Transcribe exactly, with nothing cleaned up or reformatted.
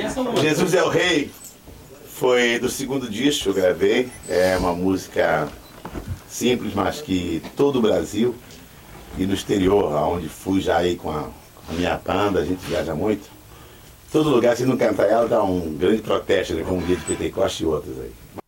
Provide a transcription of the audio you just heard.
Jesus é o Rei foi do segundo disco que eu gravei. É uma música simples, mas que todo o Brasil e no exterior, onde fui já aí com a, com a minha banda, a gente viaja muito. Todo lugar, se não cantar ela, dá um grande protesto, né, como o Guia de Pentecostes e outros aí.